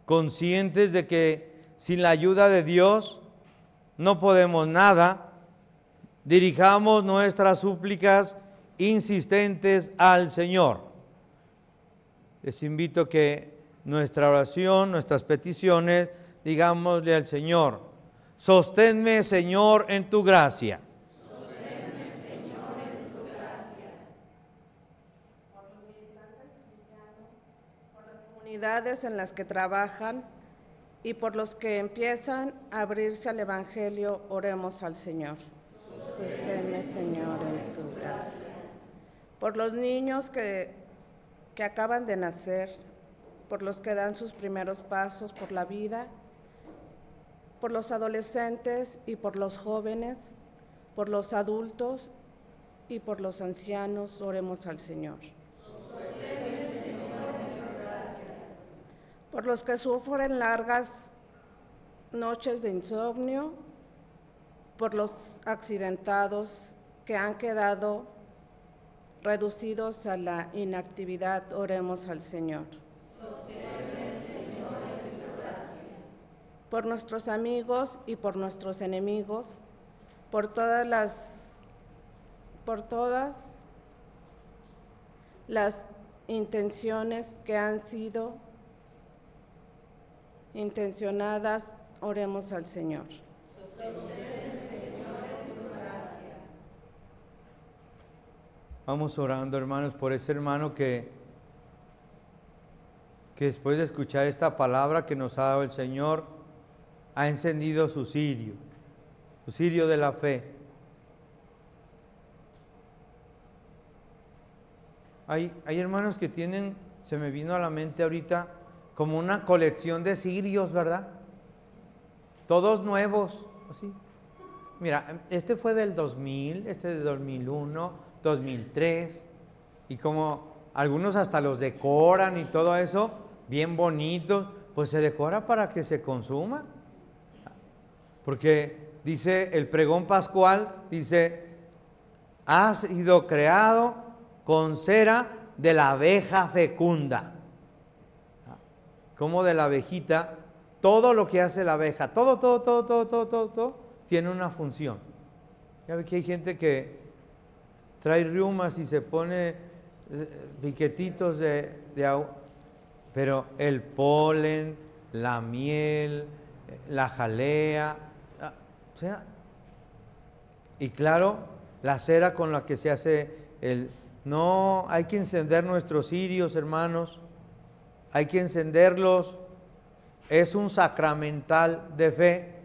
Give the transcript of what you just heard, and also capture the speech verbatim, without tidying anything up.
conscientes de que sin la ayuda de Dios no podemos nada, dirijamos nuestras súplicas insistentes al Señor. Les invito a que nuestra oración, nuestras peticiones, digámosle al Señor: sosténme, Señor, en tu gracia. Sosténme, Señor, en tu gracia. Por los militantes cristianos, por las comunidades en las que trabajan y por los que empiezan a abrirse al Evangelio, oremos al Señor. Sosténme, Señor, en tu gracia. Por los niños que, que acaban de nacer, por los que dan sus primeros pasos por la vida, por los adolescentes y por los jóvenes, por los adultos y por los ancianos, oremos al Señor. Sosténme, Señor, en tu gracia. Por los que sufren largas noches de insomnio, por los accidentados que han quedado reducidos a la inactividad, oremos al Señor. Sosténme, Señor, en tu gracia. Por nuestros amigos y por nuestros enemigos, por todas las, por todas las intenciones que han sido intencionadas, oremos al Señor. Sosténme. Vamos orando, hermanos, por ese hermano que, que después de escuchar esta palabra que nos ha dado el Señor, ha encendido su cirio, su cirio de la fe. Hay, hay hermanos que tienen, se me vino a la mente ahorita, como una colección de cirios, ¿verdad? Todos nuevos, así. Mira, este fue del dos mil, este de dos mil uno, dos mil tres, y como algunos hasta los decoran y todo eso, bien bonito, pues se decora para que se consuma. Porque dice el pregón pascual, dice, ha sido creado con cera de la abeja fecunda. Como de la abejita, todo lo que hace la abeja, todo, todo, todo, todo, todo, todo, todo, tiene una función. Ya ve que hay gente que trae riumas y se pone piquetitos de, de agua, pero el polen, la miel, la jalea, o sea, y claro, la cera con la que se hace el... No, hay que encender nuestros cirios, hermanos, hay que encenderlos, es un sacramental de fe.